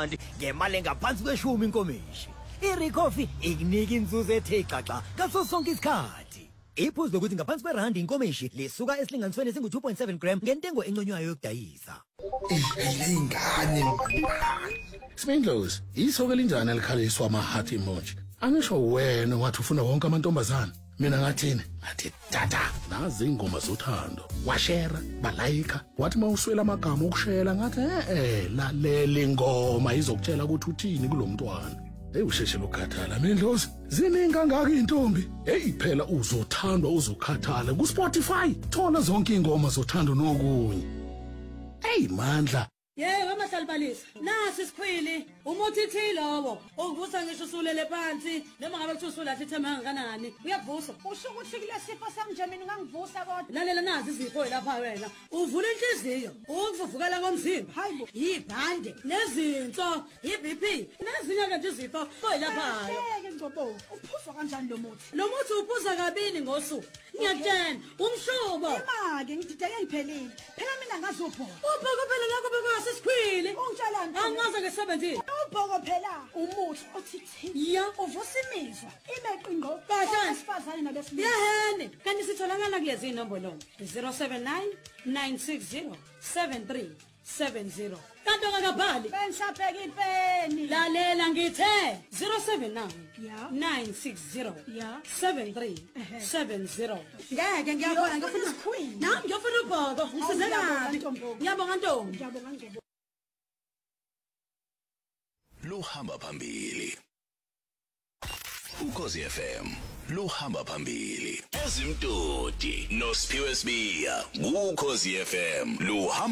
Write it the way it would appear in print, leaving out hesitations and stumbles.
rand ngemali engaphansi kweshumi inkomishi. iRecoffee ikunika inzuzo ethe xaxa ngaso sonke isikhathi. Iphuzu lokuthi ngaphansi kwerandi inkomishi lisuka esilinganisweni esingu-2.7 gram ngentengo enconywayo yokudayisa. Ingane. Smindlows, isoke linjani elikhaliswa ama-heart emoji? Angisho wena wathi ufuna wonke amantombazana. Mina ngathini? Ngathi tata, nazi ingoma zothando. Washera, balayika, wathi mawuswela amagama okushela ngathi lalela ingoma izokutshela ukuthi uthini kulomntwana. Hey usheshe lokukhathala Mindlozi, ziningi kangaka intombi. Hey phela uzothandwa uzokhathala ku Spotify. Thola zonke ingoma zothando nokunye. Hey Mandla, Yebo amahlalibalisa. Nasi isikhwili, umuthi lowo. Ungivusa ngisho usulele phansi, noma ngabe kuthi usulathi ithema kangakanani. Uyavusa. Usho ukuthi kule sifo sami nje mina ungangivusa kodwa. Lalela nazi izifo lapha wena. Uvula inhliziyo, ukuvuvukala komzimba. Hayibo. Yibhande, nezinso, iBP, nezinye ke nje izifo oyilaphayo. Ngeke ngcobo. Uphuzwa kanjani lo muthi? Lo muthi uphuza kabili ngosuku. Ngiyatshela, umshubo. Imake ngidideke ngiphelile. Phela mina ngazopho. Ubhoko phela lakho bekuyasisikhwili. Ungitshela nje. Angaze ngesebenzini. Ubhoko phela umuthi othi thi. Ya, Uvusa imizwa. Imeqingo. Kahle. Asifazane nabesilisa. Yehene, kanti sitholakala kulezi inombolo 079 960 7370. Kanti ongakabhali Bengisabheka ipeni. lalela ngithe 079 Ya. 960 Ya. 7370. Ngeke Ngiyabona, ngiyafuna isikhwili. nami ngiyafuna ubhoko ngisize ngiyabonga, kabi. Ntombo. Ngiyabonga Ntombi. Ngiyabonga ngcobo. Luhamba phambili. Ukhozi FM luhamba phambili. Ezimtoti noSphiwe Sibiya. Ukhozi FM luhamba